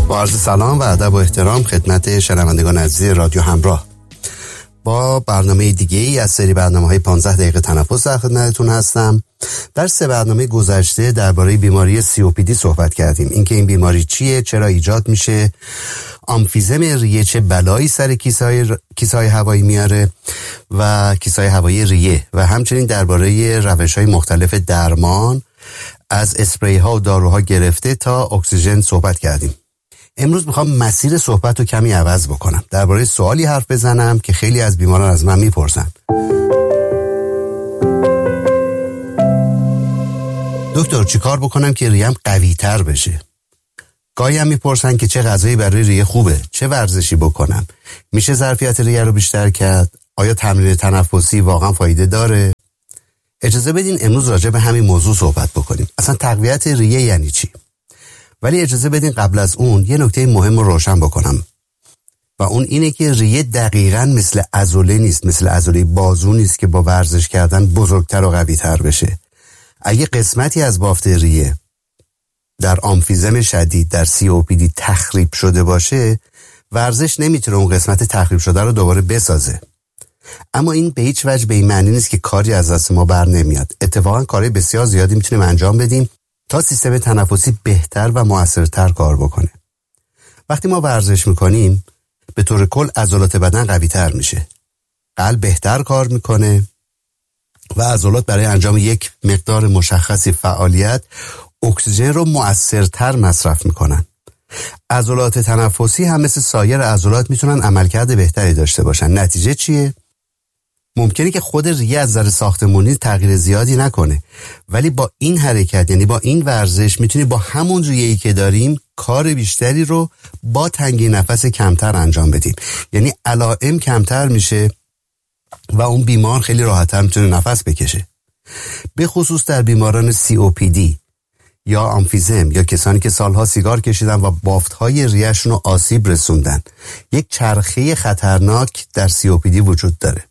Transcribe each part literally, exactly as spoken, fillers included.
با عرض سلام و ادب و احترام خدمت شنوندگان عزیز رادیو همراه، با برنامه دیگه ای از سری برنامه‌های پانزده دقیقه تنفس در خدمتتون هستم. در سه برنامه گذشته درباره بیماری سی او پی دی صحبت کردیم، اینکه این بیماری چیه، چرا ایجاد میشه، آمفیزم ریه چه بلایی سر کیسه‌های کیسه‌های هوایی میاره و کیسه‌های هوایی ریه، و همچنین درباره روش‌های مختلف درمان از اسپری ها و داروها گرفته تا اکسیژن صحبت کردیم. امروز میخوام مسیر صحبت رو کمی عوض بکنم، درباره سوالی حرف بزنم که خیلی از بیماران از من میپرسن. دکتر چیکار بکنم که ریه‌ام قوی تر بشه؟ گاهی هم میپرسن که چه غذایی برای ریه خوبه، چه ورزشی بکنم، میشه ظرفیت ریه رو بیشتر کرد، آیا تمرین تنفسی واقعا فایده داره؟ اجازه بدین امروز راجع به همین موضوع صحبت بکنیم. اصلا تقویت ریه یعنی چی؟ ولی اجازه بدین قبل از اون یه نکته مهم رو روشن بکنم، و اون اینه که ریه دقیقاً مثل عضله نیست، مثل عضله بازو نیست که با ورزش کردن بزرگتر و قوی تر بشه. اگه قسمتی از بافت ریه در آمفیزم شدید، در سی او پی دی تخریب شده باشه، ورزش نمیتونه اون قسمت تخریب شده رو دوباره بسازه. اما این به هیچ وجه به این معنی نیست که کاری از دست ما بر نمیاد. اتفاقا کارهای بسیار زیادی میتونیم انجام بدیم تا سیستم تنفسی بهتر و موثرتر کار بکنه. وقتی ما ورزش میکنیم به طور کل عضلات بدن قوی تر میشه، قلب بهتر کار میکنه و عضلات برای انجام یک مقدار مشخصی فعالیت اکسیژن رو مؤثرتر مصرف میکنن. عضلات تنفسی هم مثل سایر عضلات میتونن عملکرد بهتری داشته باشن. نتیجه چیه؟ ممکنه که خود ریه از نظر ساختمانی تغییر زیادی نکنه، ولی با این حرکت، یعنی با این ورزش، میتونی با همون ریه‌ای که داریم کار بیشتری رو با تنگی نفس کمتر انجام بدیم. یعنی علائم کمتر میشه و اون بیمار خیلی راحت‌تر میتونه نفس بکشه. به خصوص در بیماران سی او پی دی یا آمفیزم یا کسانی که سالها سیگار کشیدن و بافت‌های ریه‌شون رو آسیب رسوندن، یک چرخه خطرناک در سی او پی دی وجود داره،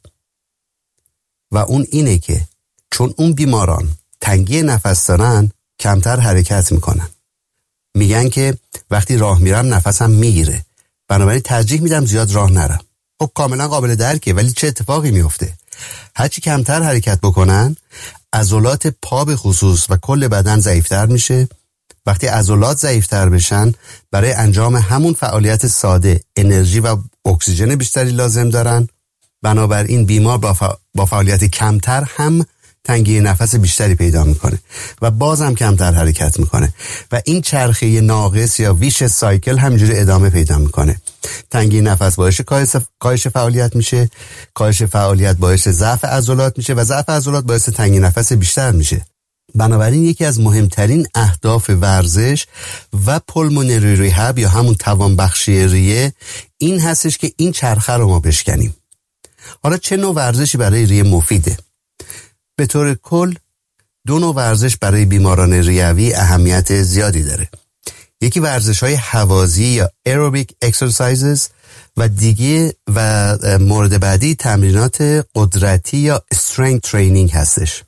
و اون اینه که چون اون بیماران تنگی نفس دارن کمتر حرکت میکنن. میگن که وقتی راه میرم نفسم میگیره، بنابراین ترجیح میدم زیاد راه نرم. خب کاملا قابل درکه، ولی چه اتفاقی میفته؟ هرچی کمتر حرکت بکنن عضلات پا به خصوص و کل بدن ضعیفتر میشه. وقتی عضلات ضعیفتر بشن برای انجام همون فعالیت ساده انرژی و اکسیژن بیشتری لازم دارن، بنابراین بیمار با, فع... با فعالیت کمتر هم تنگی نفس بیشتری پیدا میکنه و بازم کمتر حرکت میکنه و این چرخه ناقص یا ویش سایکل همینجوری ادامه پیدا میکنه. تنگی نفس باعث کاهش فعالیت میشه، کاهش فعالیت باعث ضعف عضلات میشه و ضعف عضلات باعث تنگی نفس بیشتر میشه. بنابراین یکی از مهمترین اهداف ورزش و پولمونری ریهاب یا همون توانبخشی ریه این هستش که این چرخه رو ما بشکنیم. حالا چه نوع ورزشی برای ریه مفیده؟ به طور کل دو نوع ورزش برای بیماران ریوی اهمیت زیادی داره. یکی ورزش های هوازی یا aerobic exercises و دیگه و مورد بعدی تمرینات قدرتی یا strength training هستش.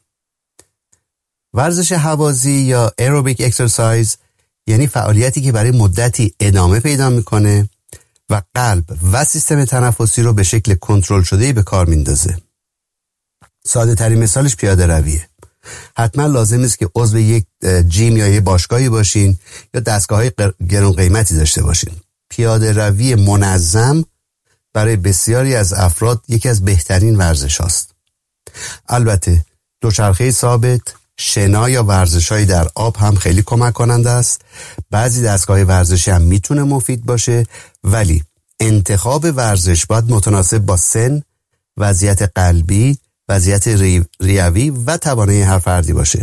ورزش هوازی یا aerobic exercise یعنی فعالیتی که برای مدتی ادامه پیدا میکنه و قلب و سیستم تنفسی رو به شکل کنترل شده‌ای به کار میندازه. ساده ترین مثالش پیاده رویه. حتما لازم نیست که عضو یک جیم یا یک باشگاهی باشین یا دستگاه‌های گران قیمتی داشته باشین. پیاده روی منظم برای بسیاری از افراد یکی از بهترین ورزش هاست. البته دوچرخه ثابت، شنا یا ورزش‌های در آب هم خیلی کمک کننده است. بعضی دستگاه ورزشی هم میتونه مفید باشه، ولی انتخاب ورزش باید متناسب با سن، وضعیت قلبی، وضعیت ریوی و توانایی هر فردی باشه.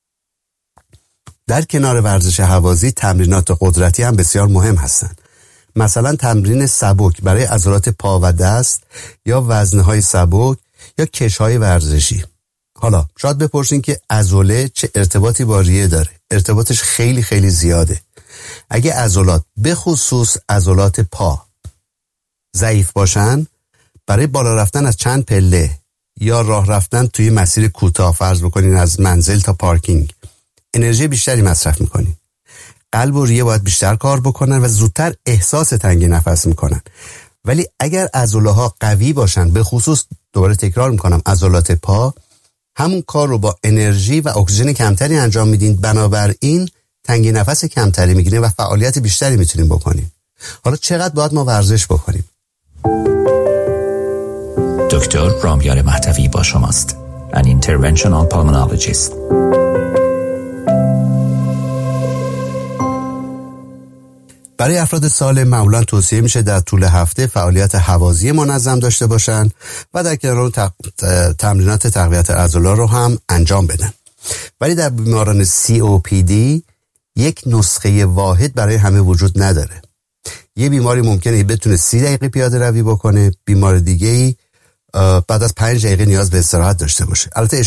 در کنار ورزش هوازی تمرینات قدرتی هم بسیار مهم هستند. مثلا تمرین سبک برای عضلات پا و دست یا وزنه‌های سبک یا کش‌های ورزشی. حالا شاید بپرسین که عضله چه ارتباطی با ریه داره؟ ارتباطش خیلی خیلی زیاده. اگه عضلات به خصوص عضلات پا ضعیف باشن، برای بالا رفتن از چند پله یا راه رفتن توی مسیر کوتاه، فرض بکنین از منزل تا پارکینگ، انرژی بیشتری مصرف میکنین. قلب و ریه باید بیشتر کار بکنن و زودتر احساس تنگی نفس میکنن. ولی اگر عضله‌ها قوی باشن، به خصوص دوباره تکرار میکنم عضلات پا، همون کار رو با انرژی و اکسیژن کمتری انجام میدین، بنابراین تنگی نفس کمتری میگیرین و فعالیت بیشتری میتونین بکنین. حالا چقدر باید ما ورزش بکنیم؟ دکتر رامیال مهدوی با شماست. An interventional pulmonologist. برای افراد سالم معمولا توصیه میشه در طول هفته فعالیت هوازی منظم داشته باشن و در کنار اون تمرینات تقویت عضلات رو هم انجام بدن. ولی در بیماران سی او پی دی یک نسخه واحد برای همه وجود نداره. یه بیماری ممکنه بتونه سی دقیقه پیاده روی بکنه، بیمار دیگه‌ای بعد از پنج دقیقه نیاز به استراحت داشته باشه. البته